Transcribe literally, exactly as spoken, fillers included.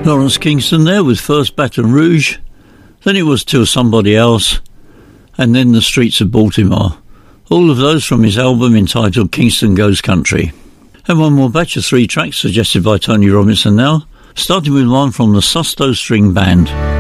Lawrence Kingston there with first Baton Rouge, then it was Till Somebody Else, and then The Streets of Baltimore. All of those from his album entitled Kingston Goes Country. And one more batch of three tracks suggested by Tony Robinson now, starting with one from the Susto String Band.